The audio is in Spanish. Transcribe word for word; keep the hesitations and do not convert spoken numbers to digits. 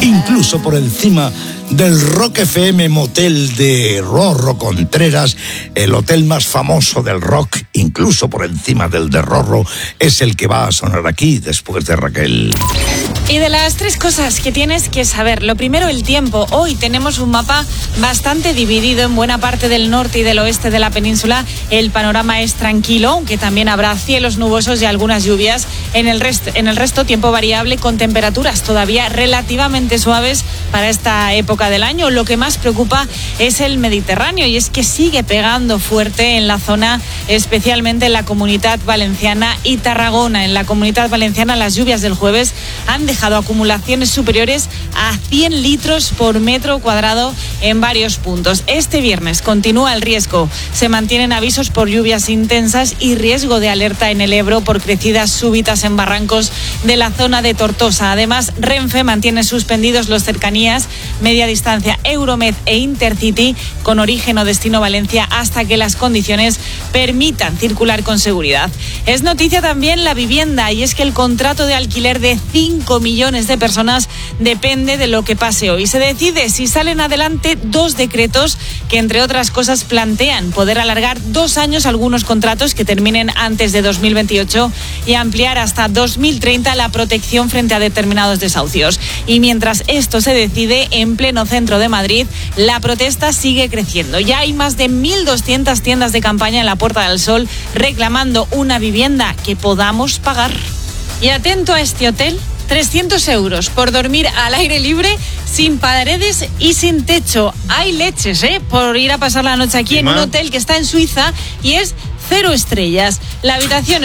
incluso por encima del Rock F M Motel de Rorro Contreras, el hotel más famoso del rock, incluso por encima del de Rorro, es el que va a sonar aquí después de Raquel. Y de las tres cosas que tienes que saber, lo primero, el tiempo. Hoy tenemos un mapa bastante dividido en buena parte del norte y del oeste de la península. El panorama es tranquilo, aunque también habrá cielos nubosos y algunas lluvias. En el resto, en el resto tiempo variable con temperaturas todavía relativamente suaves para esta época del año. Lo que más preocupa es el Mediterráneo, y es que sigue pegando fuerte en la zona, especialmente en la Comunidad Valenciana y Tarragona. En la Comunidad Valenciana las lluvias del jueves han dejado acumulaciones superiores a cien litros por metro cuadrado en varios puntos. Este viernes continúa el riesgo. Se mantienen avisos por lluvias intensas y riesgo de alerta en el Ebro por crecidas súbitas en barrancos de la zona de Tortosa. Además, Renfe mantiene suspendidos los cercanías, media distancia Euromed e Intercity con origen o destino Valencia hasta que las condiciones permitan circular con seguridad. Es noticia también la vivienda, y es que el contrato de alquiler de cinco millones de personas depende de lo que pase hoy. Se decide si salen adelante dos decretos que, entre otras cosas, plantean poder alargar dos años algunos contratos que terminen antes de dos mil veintiocho y ampliar hasta dos mil treinta la protección frente a determinados desahucios. Y mientras esto se decide, en pleno centro de Madrid, la protesta sigue creciendo. Ya hay más de mil doscientas tiendas de campaña en la Puerta del Sol reclamando una vivienda que podamos pagar. Y atento a este hotel, trescientos euros por dormir al aire libre, sin paredes y sin techo. Hay leches, ¿eh? Por ir a pasar la noche aquí en un hotel que está en Suiza y es cero estrellas. La habitación